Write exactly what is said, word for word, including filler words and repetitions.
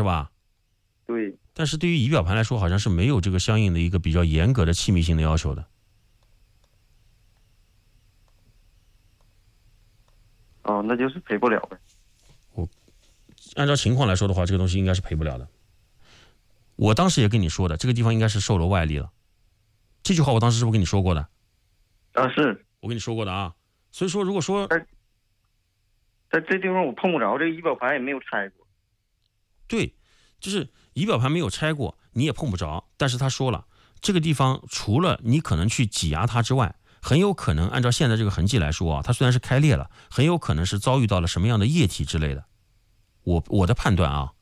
吧？ 对。 但是对于仪表盘来说，好像是没有这个相应的一个比较严格的气密性的要求的。 哦，那就是赔不了呗。 我按照情况来说的话，这个东西应该是赔不了的。我当时也跟你说的，这个地方应该是受了外力了。这句话我当时是不是跟你说过的？ 啊，是我跟你说过的啊。所以说，如果说在在这地方我碰不着，这个仪表盘也没有拆过。 对，就是仪表盘没有拆过，你也碰不着。但是他说了，这个地方除了你可能去挤压它之外，很有可能按照现在这个痕迹来说啊，它虽然是开裂了，很有可能是遭遇到了什么样的液体之类的。我我的判断啊，